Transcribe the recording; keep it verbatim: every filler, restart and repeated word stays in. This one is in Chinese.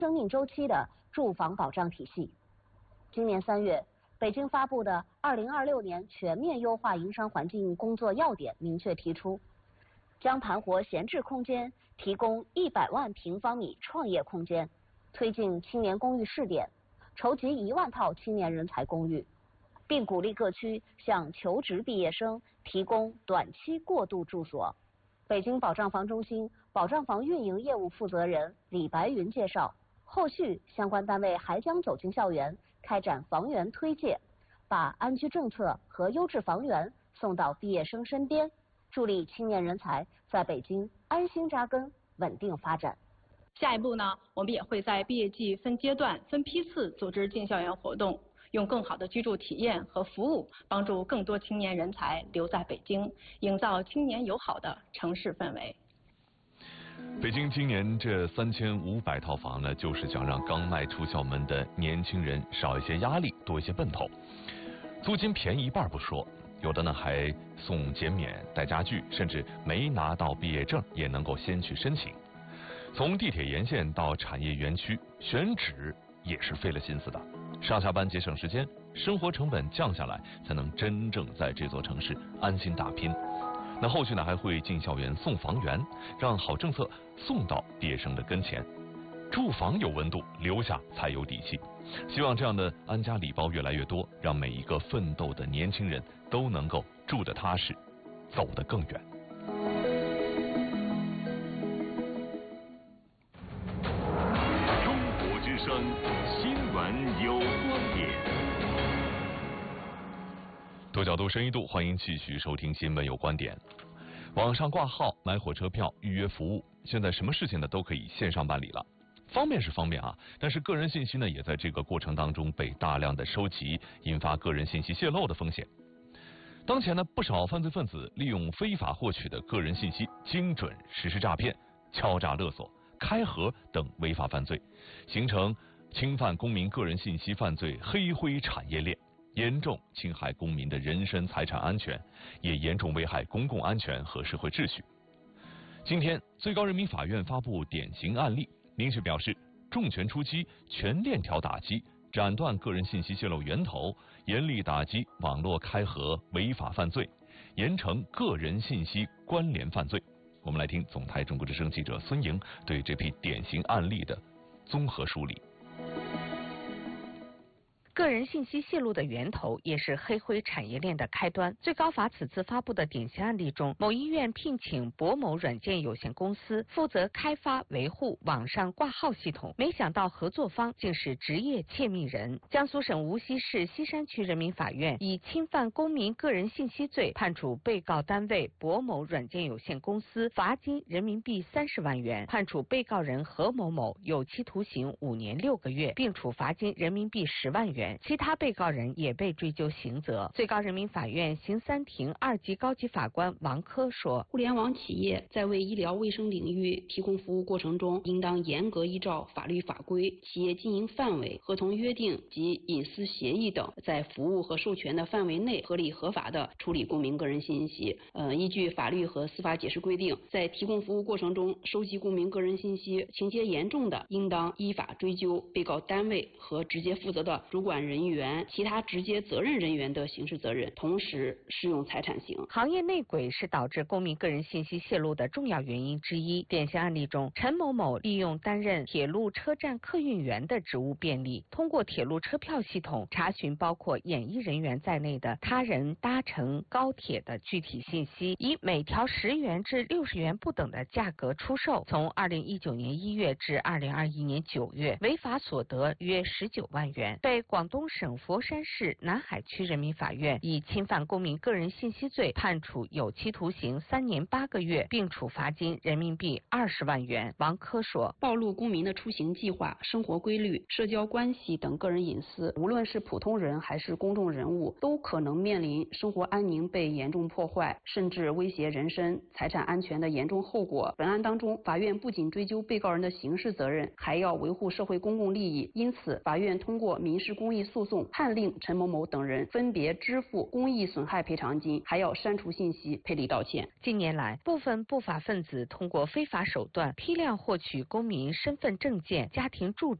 生命周期的住房保障体系。今年三月，北京发布的《二零二六年全面优化营商环境工作要点》明确提出，将盘活闲置空间，提供一百万平方米创业空间，推进青年公寓试点，筹集一万套青年人才公寓，并鼓励各区向求职毕业生提供短期过渡住所。北京保障房中心保障房运营业务负责人李白云介绍，后续相关单位还将走进校园，开展房源推介，把安居政策和优质房源送到毕业生身边，助力青年人才在北京安心扎根、稳定发展。 下一步呢，我们也会在毕业季分阶段、分批次组织进校园活动，用更好的居住体验和服务，帮助更多青年人才留在北京，营造青年友好的城市氛围。 北京今年这三千五百套房呢，就是想让刚迈出校门的年轻人少一些压力，多一些奔头。租金便宜一半不说，有的呢还送减免、带家具，甚至没拿到毕业证也能够先去申请。从地铁沿线到产业园区，选址也是费了心思的。上下班节省时间，生活成本降下来，才能真正在这座城市安心打拼。那后续呢，还会进校园送房源，让好政策送到毕业生的跟前。住房有温度，留下才有底气。希望这样的安家礼包越来越多，让每一个奋斗的年轻人都能够住得踏实，走得更远。 中国之声新闻有观点。 多角度、深一度，欢迎继续收听新闻有观点。网上挂号、买火车票、预约服务，现在什么事情呢都可以线上办理了。方便是方便啊，但是个人信息呢也在这个过程当中被大量的收集，引发个人信息泄露的风险。当前呢，不少犯罪分子利用非法获取的个人信息，精准实施诈骗、敲诈勒索、开盒等违法犯罪，形成侵犯公民个人信息犯罪黑灰产业链，严重侵害公民的人身财产安全，也严重危害公共安全和社会秩序。今天，最高人民法院发布典型案例，明确表示，重拳出击，全链条打击，斩断个人信息泄露源头，严厉打击网络开盒违法犯罪，严惩个人信息关联犯罪。我们来听总台中国之声记者孙莹对这批典型案例的综合梳理。 个人信息泄露的源头也是黑灰产业链的开端。最高法此次发布的典型案例中，某医院聘请博某软件有限公司负责开发维护网上挂号系统，没想到合作方竟是职业窃密人。江苏省无锡市西山区人民法院以侵犯公民个人信息罪判处被告单位博某软件有限公司罚金人民币三十万元，判处被告人何某某有期徒刑五年六个月，并处罚金人民币十万元。其他被告人也被追究刑责。最高人民法院刑三庭二级高级法官王科说， 互联网企业在为医疗卫生领域提供服务过程中，应当严格依照法律法规、企业经营范围、合同约定及隐私协议等，在服务和授权的范围内合理合法的处理公民个人信息。呃，依据法律和司法解释规定，在提供服务过程中收集公民个人信息，情节严重的，应当依法追究被告单位和直接负责的主管人员、其他直接责任人员的刑事责任，同时适用财产刑。 行业内鬼是导致公民个人信息泄露的重要原因之一。典型案例中，陈某某利用担任铁路车站客运员的职务便利，通过铁路车票系统查询包括演艺人员在内的他人搭乘高铁的具体信息，以每条十元至六十元不等的价格出售。从二零一九年一月至二零二一年九月，违法所得约十九万元，被广东省佛山市南海区人民法院以侵犯公民个人信息罪判处有期徒刑三年八个月，并处罚金人民币二十万元。王科说， 暴露公民的出行计划、生活规律、社交关系等个人隐私，无论是普通人还是公众人物，都可能面临生活安宁被严重破坏，甚至威胁人身、财产安全的严重后果。本案当中，法院不仅追究被告人的刑事责任，还要维护社会公共利益，因此，法院通过民事公公益诉讼，判令陈某某等人分别支付公益损害赔偿金，还要删除信息、赔礼道歉。 近年来，部分不法分子通过非法手段批量获取公民身份证件、家庭住